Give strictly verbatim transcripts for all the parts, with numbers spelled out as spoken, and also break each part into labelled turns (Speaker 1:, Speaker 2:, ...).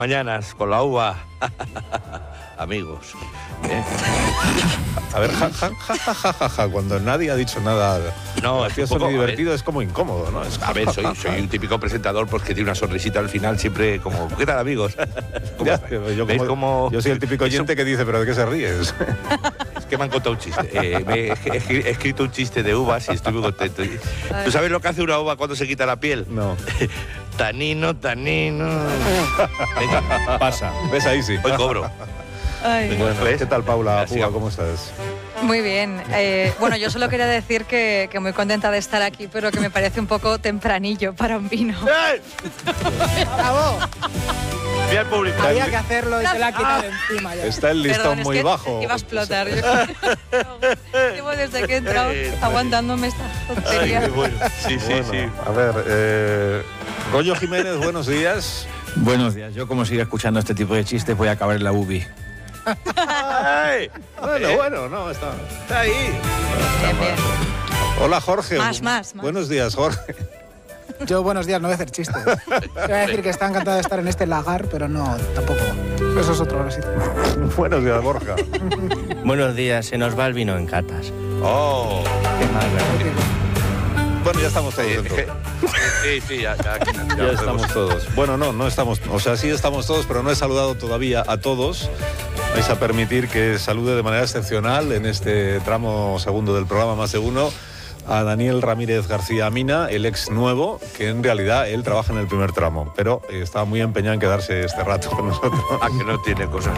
Speaker 1: Mañanas con la uva. Amigos. ¿Eh?
Speaker 2: A ver, ja, ja, ja, ja, ja, ja, ja, cuando nadie ha dicho nada
Speaker 1: no,
Speaker 2: gracioso ni divertido, es como incómodo, ¿no? Es,
Speaker 1: a ver, soy, soy un típico presentador pues, que tiene una sonrisita al final, siempre como, ¿qué tal, amigos?
Speaker 2: Ya, yo, como,
Speaker 1: como,
Speaker 2: yo soy el típico oyente que dice, ¿pero de qué se ríes?
Speaker 1: Es que me han contado un chiste. Eh, me he, he, he escrito un chiste de uvas y estoy muy contento. ¿Tú sabes lo que hace una uva cuando se quita la piel?
Speaker 2: No.
Speaker 1: Tanino, tanino.
Speaker 2: Venga. Pasa. ¿Ves ahí sí?
Speaker 1: Hoy cobro.
Speaker 2: Ay. Bueno, ¿qué tal, Paula Puga? ¿Cómo estás?
Speaker 3: Muy bien. Eh, bueno, yo solo quería decir que, que muy contenta de estar aquí, pero que me parece un poco tempranillo para un vino.
Speaker 1: ¡Eh!
Speaker 4: ¡Bravo!
Speaker 1: Bien público.
Speaker 4: Había que hacerlo y se la ha quitado encima ya.
Speaker 2: Está el listón
Speaker 3: Perdón,
Speaker 2: muy
Speaker 3: es que
Speaker 2: bajo.
Speaker 3: Iba a explotar. Yo llevo desde que he entrado aguantándome esta tontería.
Speaker 1: Ay, bueno. Sí, sí,
Speaker 2: bueno,
Speaker 1: sí.
Speaker 2: A ver, eh, Goyo Jiménez, buenos días.
Speaker 5: Buenos días. Yo, como siga escuchando este tipo de chistes, voy a acabar en la U B I.
Speaker 1: Ay,
Speaker 2: bueno,
Speaker 1: eh,
Speaker 2: bueno, no, está,
Speaker 1: está ahí.
Speaker 3: Bien, bien.
Speaker 2: Hola, Jorge.
Speaker 3: Más, más, más.
Speaker 2: Buenos días, Jorge.
Speaker 4: Yo, buenos días, no voy a hacer chistes. Te voy a decir que está encantada de estar en este lagar, pero no, tampoco. Eso es otro sitio.
Speaker 2: Buenos días, Borja.
Speaker 6: Buenos días, se nos va el vino en catas.
Speaker 1: Oh.
Speaker 6: Qué mal, ¿verdad?
Speaker 2: Bueno, ya estamos todos dentro.
Speaker 1: Sí, sí, ya, ya, ya,
Speaker 2: Ya estamos todos. Bueno, no, no estamos, o sea, sí estamos todos, pero no he saludado todavía a todos. Vais a permitir que salude de manera excepcional en este tramo segundo del programa Más de Uno a Daniel Ramírez García Mina, el ex nuevo, que en realidad él trabaja en el primer tramo, pero eh, estaba muy empeñado en quedarse este rato con nosotros.
Speaker 1: Ah, que no tiene cosas.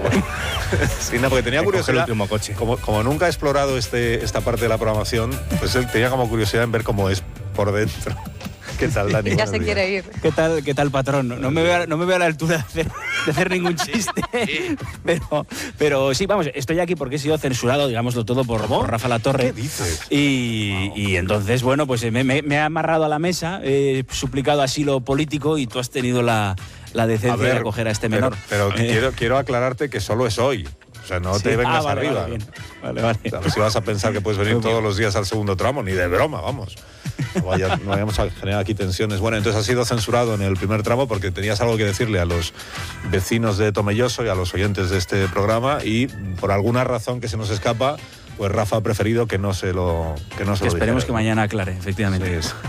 Speaker 2: Sí, no, porque tenía curiosidad.
Speaker 5: El último coche.
Speaker 2: Como, como nunca ha explorado este, esta parte de la programación, pues él tenía como curiosidad en ver cómo es por dentro. ¿Qué tal, Dani?
Speaker 3: Ya se quiere ir.
Speaker 5: ¿Qué tal, qué tal patrón? No, no, me veo, no me veo a la altura de hacer, de hacer ningún chiste. Pero, pero sí, vamos, estoy aquí porque he sido censurado, digámoslo todo, por, por Rafa Latorre.
Speaker 2: ¿Qué dices?
Speaker 5: Y, y entonces, bueno, pues me, me, me he amarrado a la mesa, he suplicado asilo político y tú has tenido la, la decencia
Speaker 2: A ver,
Speaker 5: de acoger a este menor.
Speaker 2: Pero, pero
Speaker 5: Eh,
Speaker 2: quiero, quiero aclararte que solo es hoy. O sea, no
Speaker 5: sí.
Speaker 2: te vengas
Speaker 5: Ah, vale,
Speaker 2: arriba.
Speaker 5: Vale, bien. vale, vale.
Speaker 2: O sea, si vas a pensar que puedes venir
Speaker 5: Muy bien.
Speaker 2: todos los días al segundo tramo, ni de broma, vamos. No, vaya, no vayamos a generar aquí tensiones. Bueno, entonces has sido censurado en el primer tramo porque tenías algo que decirle a los vecinos de Tomelloso y a los oyentes de este programa y por alguna razón que se nos escapa, pues Rafa ha preferido que no se lo que no se
Speaker 5: Que
Speaker 2: lo
Speaker 5: esperemos
Speaker 2: dijera.
Speaker 5: que mañana aclare, efectivamente.
Speaker 2: Sí,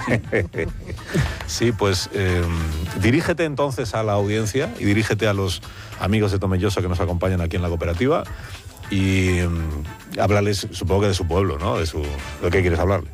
Speaker 2: sí, pues eh, dirígete entonces a la audiencia y dirígete a los amigos de Tomelloso que nos acompañan aquí en la cooperativa y eh, háblales, supongo que de su pueblo, ¿no? De su, ¿de qué quieres hablarles?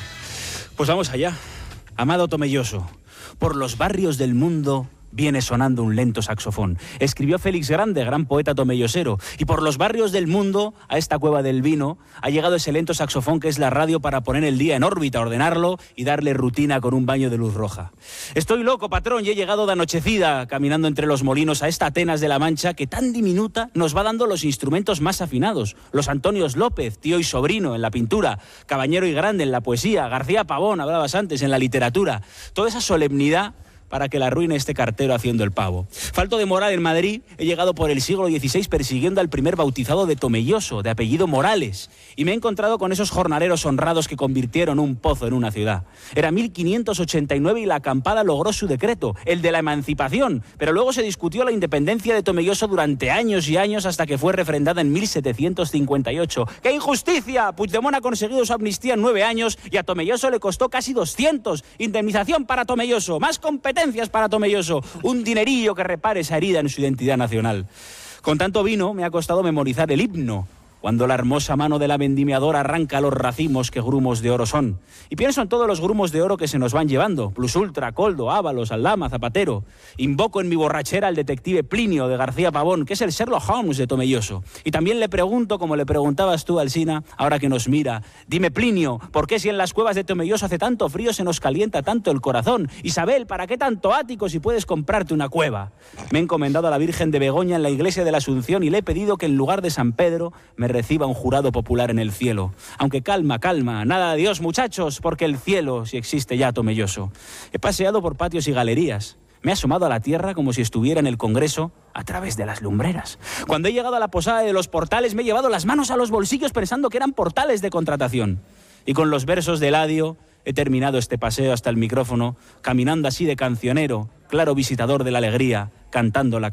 Speaker 5: Pues vamos allá. Amado Tomelloso, por los barrios del mundo viene sonando un lento saxofón. Escribió Félix Grande, gran poeta tomellosero. Y por los barrios del mundo, a esta cueva del vino, ha llegado ese lento saxofón que es la radio para poner el día en órbita, ordenarlo y darle rutina con un baño de luz roja. Estoy loco, patrón, y he llegado de anochecida, caminando entre los molinos a esta Atenas de la Mancha que tan diminuta nos va dando los instrumentos más afinados. Los Antonios López, tío y sobrino en la pintura, Cabañero y Grande en la poesía, García Pavón, hablabas antes, en la literatura. Toda esa solemnidad para que la arruine este cartero haciendo el pavo. Falto de moral en Madrid, he llegado por el siglo dieciséis persiguiendo al primer bautizado de Tomelloso, de apellido Morales, y me he encontrado con esos jornaleros honrados que convirtieron un pozo en una ciudad. Era mil quinientos ochenta y nueve y la acampada logró su decreto, el de la emancipación, pero luego se discutió la independencia de Tomelloso durante años y años hasta que fue refrendada en mil setecientos cincuenta y ocho. ¡Qué injusticia! Puigdemont ha conseguido su amnistía en nueve años y a Tomelloso le costó casi doscientos. Indemnización para Tomelloso, más competencias para Tomelloso, un dinerillo que repare esa herida en su identidad nacional. Con tanto vino me ha costado memorizar el himno, cuando la hermosa mano de la vendimiadora arranca los racimos que grumos de oro son. Y pienso en todos los grumos de oro que se nos van llevando, Plus Ultra, Coldo, Ábalos, Aldama, Zapatero. Invoco en mi borrachera al detective Plinio de García Pavón, que es el Sherlock Holmes de Tomelloso. Y también le pregunto, como le preguntabas tú, Alsina, ahora que nos mira, dime, Plinio, ¿por qué si en las cuevas de Tomelloso hace tanto frío se nos calienta tanto el corazón? Isabel, ¿para qué tanto ático si puedes comprarte una cueva? Me he encomendado a la Virgen de Begoña en la iglesia de la Asunción y le he pedido que en lugar de San Pedro me reciba un jurado popular en el cielo. Aunque calma, calma, nada de Dios, muchachos, porque el cielo, si existe ya, Tomelloso. He paseado por patios y galerías. Me he asomado a la tierra como si estuviera en el Congreso a través de las lumbreras. Cuando he llegado a la posada de los portales me he llevado las manos a los bolsillos pensando que eran portales de contratación. Y con los versos de Eladio he terminado este paseo hasta el micrófono, caminando así de cancionero, claro visitador de la alegría, cantando la